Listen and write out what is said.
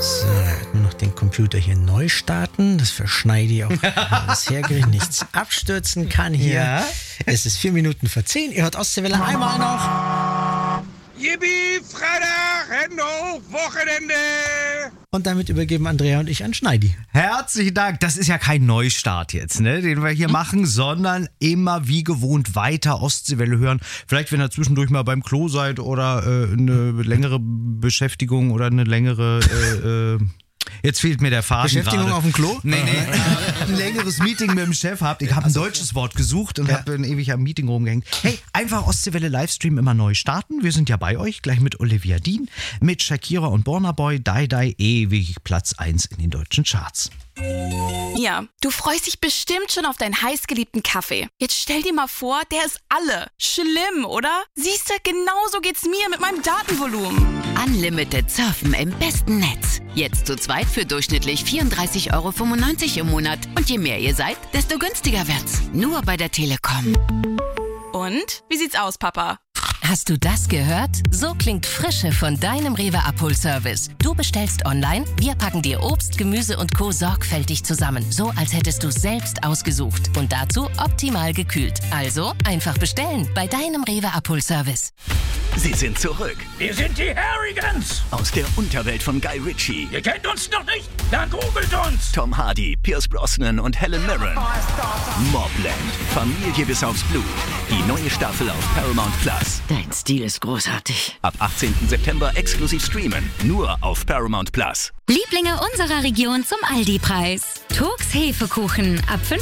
So, nur noch den Computer hier neu starten. Das verschneide ich auch, das herkriege, nichts abstürzen kann hier. Ja. Es ist 4 Minuten vor 10. Ihr hört Ostseewelle einmal noch. Yippie, Freitag, Hände hoch, Wochenende! Und damit übergeben Andrea und ich an Schneidi. Herzlichen Dank. Das ist ja kein Neustart jetzt, ne, den wir hier machen, sondern immer wie gewohnt weiter Ostseewelle hören. Vielleicht, wenn ihr zwischendurch mal beim Klo seid oder eine längere Beschäftigung oder eine längere... Jetzt fehlt mir der Faden Beschäftigung gerade. auf dem Klo? Nee. Ein längeres Meeting mit dem Chef habt. Ich habe ein deutsches Wort gesucht und habe ewig am Meeting rumgehängt. Hey, einfach Ostseewelle Livestream immer neu starten. Wir sind ja bei euch, gleich mit Olivia Dean, mit Shakira und Burna Boy, Die, ewig Platz 1 in den deutschen Charts. Ja, du freust dich bestimmt schon auf deinen heißgeliebten Kaffee. Jetzt stell dir mal vor, der ist alle. Schlimm, oder? Siehst du, genauso geht's mir mit meinem Datenvolumen. Unlimited Surfen im besten Netz. Jetzt zu zweit für durchschnittlich 34,95 € im Monat. Und je mehr ihr seid, desto günstiger wird's. Nur bei der Telekom. Und? Wie sieht's aus, Papa? Hast du das gehört? So klingt Frische von deinem Rewe-Abholservice. Du bestellst online, wir packen dir Obst, Gemüse und Co. sorgfältig zusammen. So, als hättest du es selbst ausgesucht. Und dazu optimal gekühlt. Also einfach bestellen bei deinem Rewe-Abholservice. Sie sind zurück Wir sind die Harrigans! aus der Unterwelt von Guy Ritchie. Ihr kennt uns noch nicht? Dann googelt uns! Tom Hardy, Pierce Brosnan und Helen Mirren. Mobland, Familie bis aufs Blut. Die neue Staffel auf Paramount Plus. Dein Stil ist großartig. Ab 18. September exklusiv streamen. Nur auf Paramount Plus. Lieblinge unserer Region zum Aldi-Preis. Turks Hefekuchen ab